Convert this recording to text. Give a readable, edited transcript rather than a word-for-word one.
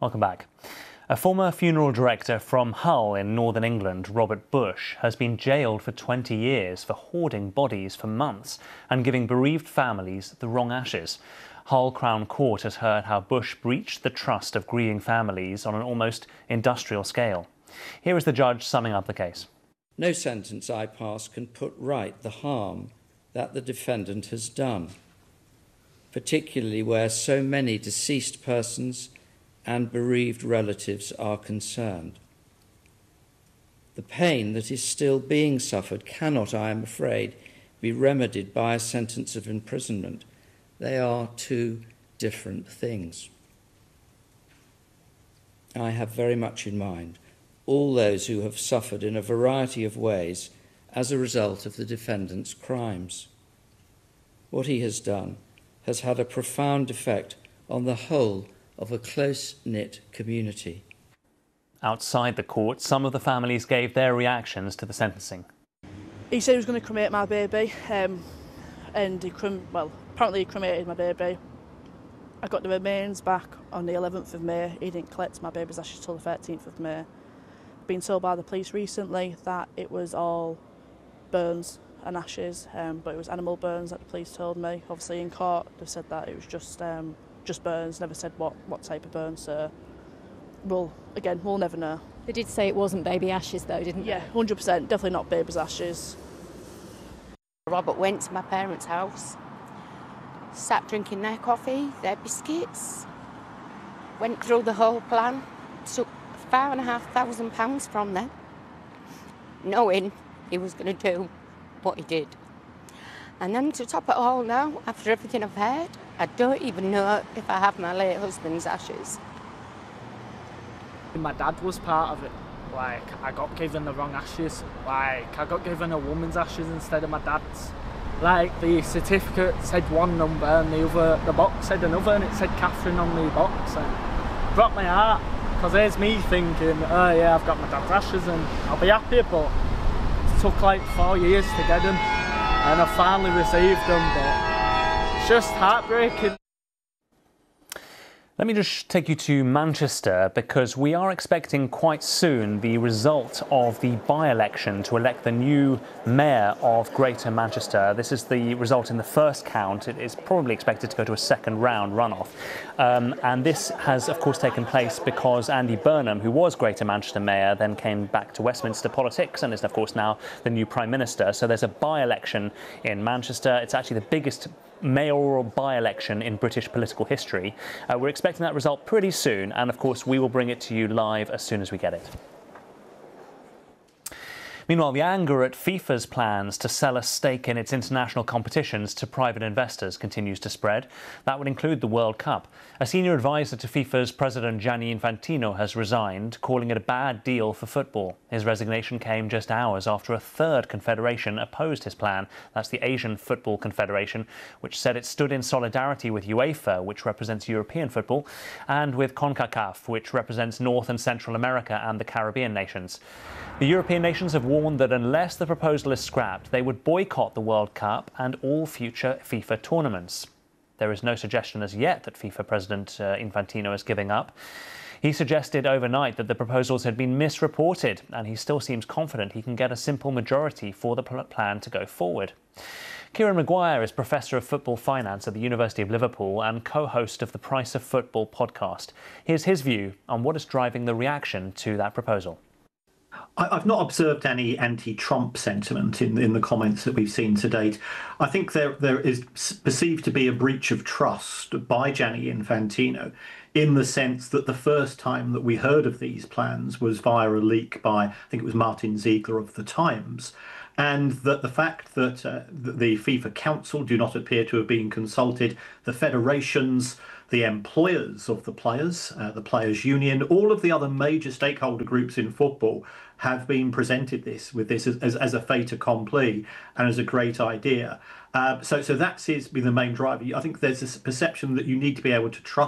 Welcome back. A former funeral director from Hull in northern England, Robert Bush, has been jailed for 20 years for hoarding bodies for months and giving bereaved families the wrong ashes. Hull Crown Court has heard how Bush breached the trust of grieving families on an almost industrial scale. Here is the judge summing up the case. No sentence I pass can put right the harm that the defendant has done, particularly where so many deceased persons and bereaved relatives are concerned. The pain that is still being suffered cannot, I am afraid, be remedied by a sentence of imprisonment. They are two different things. I have very much in mind all those who have suffered in a variety of ways as a result of the defendant's crimes. What he has done has had a profound effect on the whole of a close-knit community. Outside the court, some of the families gave their reactions to the sentencing. He said he was going to cremate my baby, and apparently he cremated my baby. I got the remains back on the 11th of May. He didn't collect my baby's ashes till the 13th of May. Been told by the police recently that it was all burns and ashes, but it was animal burns that the police told me. Obviously in court they said that it was just burns, never said what type of burns, so we'll never know. They did say it wasn't baby ashes though, didn't they? Yeah, 100%, definitely not baby's ashes. Robert went to my parents' house, sat drinking their coffee, their biscuits, went through the whole plan, took £5,500 from them, knowing he was going to do what he did. And then to top it all now, after everything I've heard, I don't even know if I have my late husband's ashes. My dad was part of it. I got given the wrong ashes. I got given a woman's ashes instead of my dad's. The certificate said one number and the box said another, and it said Catherine on the box. And it broke my heart, because there's me thinking, oh yeah, I've got my dad's ashes and I'll be happy, but it took 4 years to get them, and I finally received them, but it's just heartbreaking. Let me just take you to Manchester, because we are expecting quite soon the result of the by-election to elect the new mayor of Greater Manchester. This is the result in the first count. It is probably expected to go to a second round runoff. And this has, of course, taken place because Andy Burnham, who was Greater Manchester mayor, then came back to Westminster politics and is, of course, now the new Prime Minister. So there's a by-election in Manchester. It's actually the biggest mayoral by-election in British political history. We're expecting that result pretty soon, and of course we will bring it to you live as soon as we get it. Meanwhile, the anger at FIFA's plans to sell a stake in its international competitions to private investors continues to spread. That would include the World Cup. A senior advisor to FIFA's president Gianni Infantino has resigned, calling it a bad deal for football. His resignation came just hours after a third confederation opposed his plan. That's the Asian Football Confederation, which said it stood in solidarity with UEFA, which represents European football, and with CONCACAF, which represents North and Central America and the Caribbean nations. The European nations have warned that unless the proposal is scrapped, they would boycott the World Cup and all future FIFA tournaments. There is no suggestion as yet that FIFA President Infantino is giving up. He suggested overnight that the proposals had been misreported, and he still seems confident he can get a simple majority for the plan to go forward. Kieran Maguire is Professor of Football Finance at the University of Liverpool and co-host of the Price of Football podcast. Here's his view on what is driving the reaction to that proposal. I've not observed any anti-Trump sentiment in the comments that we've seen to date. I think there is perceived to be a breach of trust by Gianni Infantino, in the sense that the first time that we heard of these plans was via a leak by, I think it was Martin Ziegler of The Times, and that the fact that the FIFA Council do not appear to have been consulted, the federations, the employers of the Players' Union, all of the other major stakeholder groups in football have been presented with this as a fait accompli and as a great idea. So that seems to be the main driver. I think there's this perception that you need to be able to trust